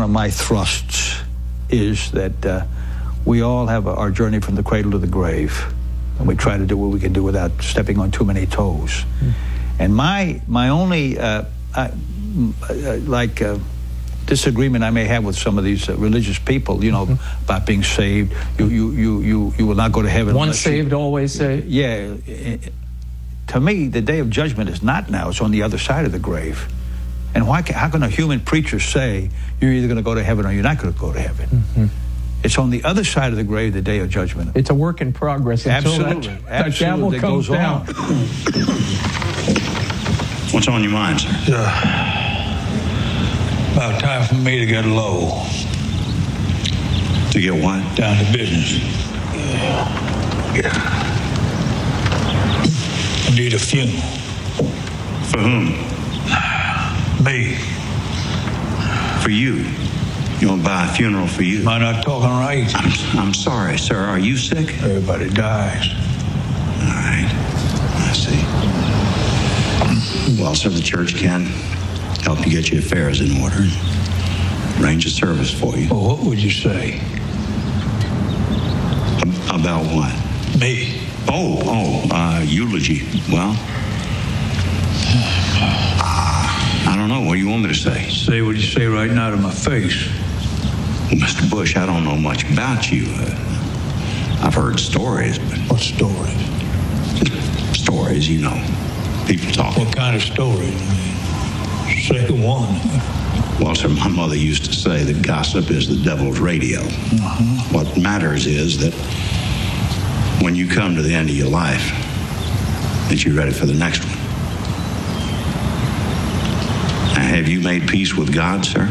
of my thrusts is that we all have our journey from the cradle to the grave, and we try to do what we can do without stepping on too many toes. And my only disagreement I may have with some of these religious people, about being saved. You will not go to heaven. Once saved, always saved. Yeah. To me, the day of judgment is not now. It's on the other side of the grave. And how can a human preacher say you're either going to go to heaven or you're not going to go to heaven? It's on the other side of the grave, the day of judgment. It's a work in progress. Absolutely. That gavel comes down. What's on your mind, sir? About time for me to get low. To get what? Down to business. Yeah. I need a funeral. For whom? Me. For you? You want to buy a funeral for you? Am I not talking right? I'm sorry, sir. Are you sick? Everybody dies. All right. I see. Well, sir, the church can help you get your affairs in order. Arrange a service for you. Well, what would you say? About what? Me. Eulogy. Well, I don't know. What do you want me to say? Say what you say right now to my face. Well, Mr. Bush, I don't know much about you. I've heard stories, but... What stories? Stories, people talk. What kind of stories? Say one. Well, sir, my mother used to say that gossip is the devil's radio. What matters is that when you come to the end of your life, that you're ready for the next one. Now, have you made peace with God, sir?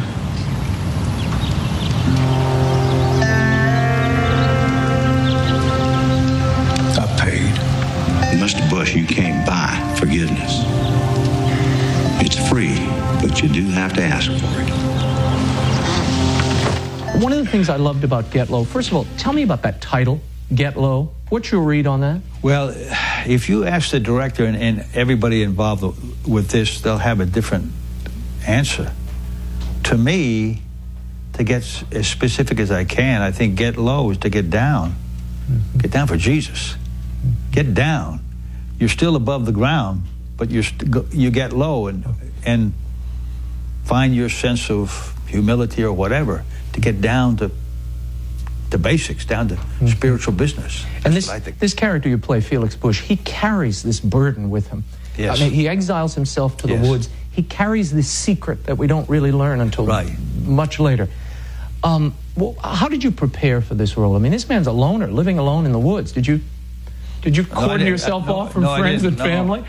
I paid. Mr. Bush, you can't buy forgiveness. It's free, but you do have to ask for it. One of the things I loved about Get Low, first of all, tell me about that title, Get Low. What's your read on that? Well, if you ask the director and everybody involved with this, they'll have a different answer. To me, to get as specific as I can, I think get low is to get down. Get down for Jesus. Get down. You're still above the ground, but you get low and find your sense of humility or whatever to get down to the basics, down to spiritual business. And this character you play, Felix Bush, he carries this burden with him. Yes. I mean, he exiles himself to the woods. He carries this secret that we don't really learn until much later. Well, how did you prepare for this role? I mean, this man's a loner, living alone in the woods. Did you cordon yourself off from friends and family?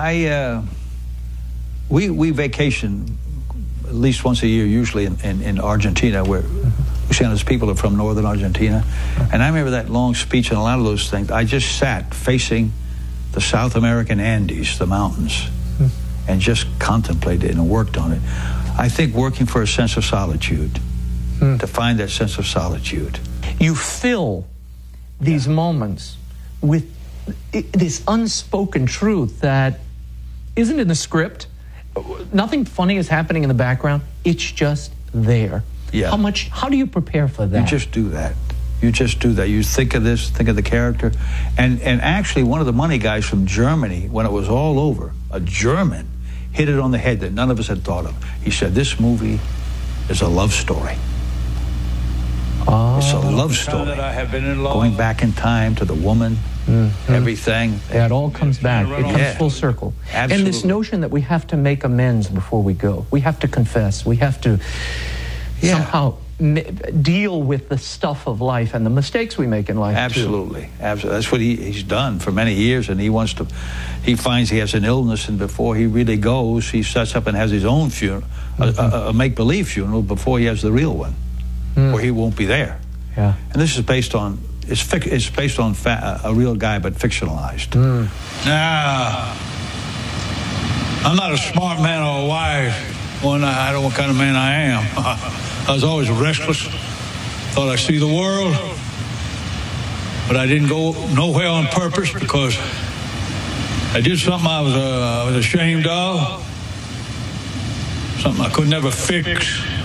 We vacation at least once a year, usually in Argentina, where Luciano's people are from northern Argentina. And I remember that long speech and a lot of those things. I just sat facing the South American Andes, the mountains, and just contemplated and worked on it. I think working for a sense of solitude, to find that sense of solitude. You fill these moments with this unspoken truth that isn't in the script. Nothing funny is happening in the background. It's just there. Yeah. How do you prepare for that? You just do that. You just do that. You think of this, think of the character. And actually, one of the money guys from Germany, when it was all over, a German, hit it on the head that none of us had thought of. He said, this movie is a love story. It's a love story. That I have been in love. Going back in time to the woman, everything. Yeah, it all comes back. It comes full circle. Absolutely. And this notion that we have to make amends before we go. We have to confess. We have to somehow deal with the stuff of life and the mistakes we make in life. Absolutely. Absolutely. That's what he's done for many years, and he finds he has an illness, and before he really goes, he sets up and has his own funeral, a make-believe funeral before he has the real one, where he won't be there. Yeah. And this is based on a real guy, but fictionalized. Now, I'm not a smart man or a wise one. I don't know what kind of man I am. I was always restless. Thought I'd see the world. But I didn't go nowhere on purpose because I did something I was ashamed of. Something I could never fix.